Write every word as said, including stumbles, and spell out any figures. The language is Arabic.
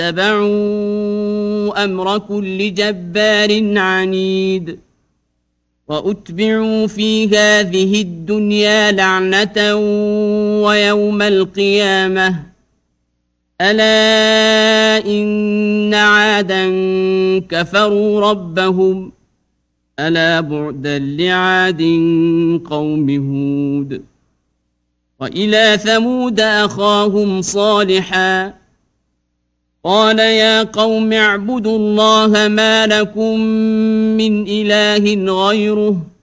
اتبعوا أمر كل جبار عنيد وأتبعوا في هذه الدنيا لعنة ويوم القيامة ألا إن عادا كفروا ربهم ألا بعدا لعاد قوم هود وإلى ثمود أخاهم صالحا قال يا قوم اعبدوا الله ما لكم من إله غيره